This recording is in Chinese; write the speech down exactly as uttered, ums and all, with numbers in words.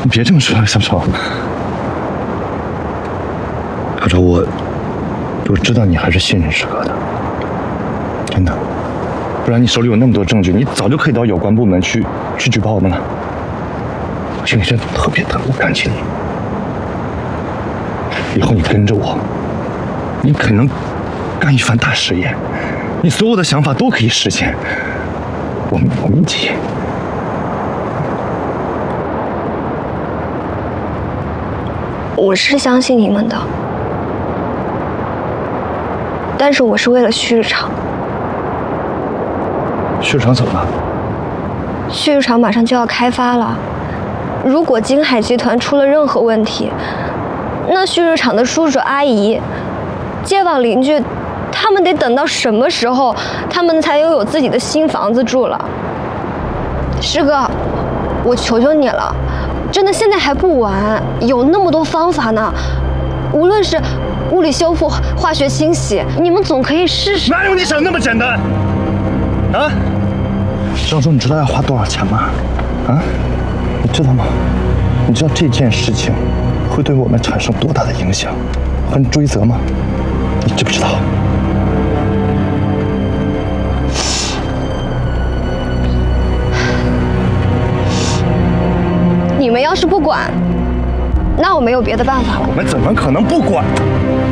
你别这么说，小丑。小丑，我我知道你还是信任师哥的，真的。不然你手里有那么多证据，你早就可以到有关部门去去举报我们了。我心里真的特别特别感激你。以后你跟着我，你可能干一番大事业，你所有的想法都可以实现。我们我们一起。 我是相信你们的，但是我是为了旭日厂。 旭日厂怎么了？ 旭日厂马上就要开发了，如果金海集团出了任何问题，那旭日厂的叔叔阿姨、街坊邻居，他们得等到什么时候，他们才拥有自己的新房子住了？师哥，我求求你了，真的现在还不晚，有那么多方法呢。无论是物理修复、化学清洗，你们总可以试试。 哪有你想那么简单？啊？张叔，你知道要花多少钱吗？啊？你知道吗？你知道这件事情会对我们产生多大的影响和追责吗？你知不知道？ 你们要是不管，那我没有别的办法了。 我们怎么可能不管？